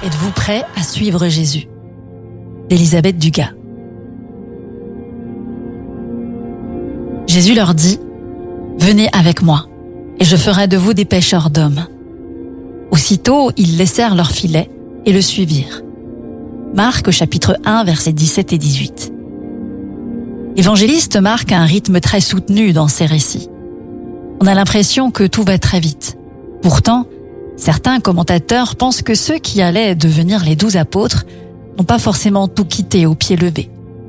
Êtes-vous prêt à suivre Jésus ? D'Élisabeth Dugas. Jésus leur dit : Venez avec moi, et je ferai de vous des pêcheurs d'hommes. Aussitôt, ils laissèrent leurs filets et le suivirent. Marc chapitre 1, versets 17 et 18. L'évangéliste Marc a un rythme très soutenu dans ses récits. On a l'impression que tout va très vite. Pourtant, certains commentateurs pensent que ceux qui allaient devenir les 12 apôtres n'ont pas forcément tout quitté au pied levé.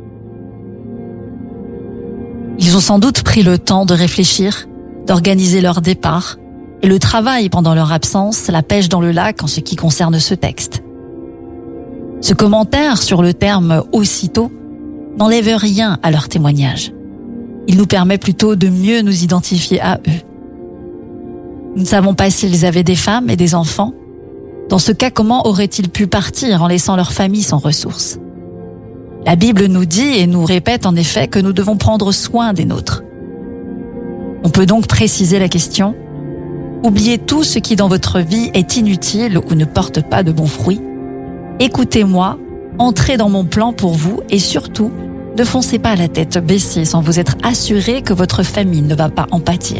Ils ont sans doute pris le temps de réfléchir, d'organiser leur départ et le travail pendant leur absence, la pêche dans le lac en ce qui concerne ce texte. Ce commentaire sur le terme « aussitôt » n'enlève rien à leur témoignage. Il nous permet plutôt de mieux nous identifier à eux. Nous ne savons pas s'ils avaient des femmes et des enfants. Dans ce cas, comment auraient-ils pu partir en laissant leur famille sans ressources ? La Bible nous dit et nous répète en effet que nous devons prendre soin des nôtres. On peut donc préciser la question : oubliez tout ce qui dans votre vie est inutile ou ne porte pas de bons fruits. Écoutez-moi, entrez dans mon plan pour vous et surtout, ne foncez pas la tête baissée sans vous être assuré que votre famille ne va pas en pâtir.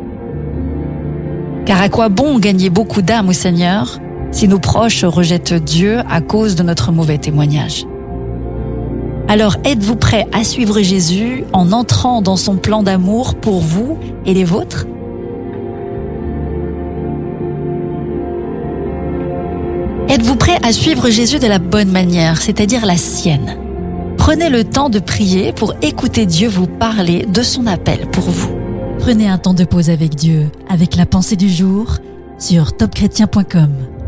Car à quoi bon gagner beaucoup d'âmes au Seigneur si nos proches rejettent Dieu à cause de notre mauvais témoignage ? Alors êtes-vous prêts à suivre Jésus en entrant dans son plan d'amour pour vous et les vôtres ? Êtes-vous prêts à suivre Jésus de la bonne manière, c'est-à-dire la sienne ? Prenez le temps de prier pour écouter Dieu vous parler de son appel pour vous. Prenez un temps de pause avec Dieu, avec la pensée du jour sur topchrétien.com.